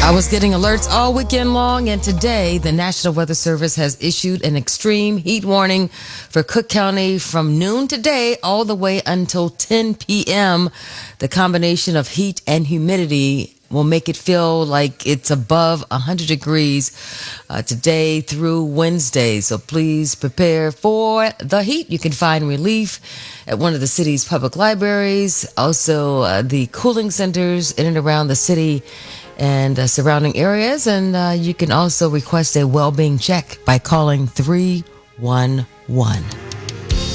I was getting alerts all weekend long, and today the National Weather Service has issued an extreme heat warning for Cook County from noon today all the way until 10 p.m. The combination of heat and humidity will make it feel like it's above 100 degrees today through Wednesday. So please prepare for the heat. You can find relief at one of the city's public libraries, also the cooling centers in and around the city and surrounding areas. And you can also request a well-being check by calling 311.